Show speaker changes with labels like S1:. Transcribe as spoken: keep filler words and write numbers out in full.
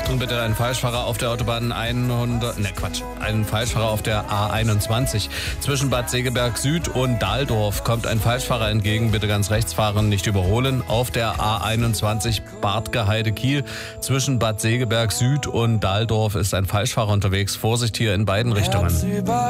S1: Achtung bitte, ein Falschfahrer auf der Autobahn hundert, ne Quatsch, ein Falschfahrer auf der A einundzwanzig. Zwischen Bad Segeberg Süd und Dahldorf kommt ein Falschfahrer entgegen. Bitte ganz rechts fahren, nicht überholen. Auf der A einundzwanzig Bartgeheide Kiel. Zwischen Bad Segeberg Süd und Dahldorf ist ein Falschfahrer unterwegs. Vorsicht hier in beiden Richtungen.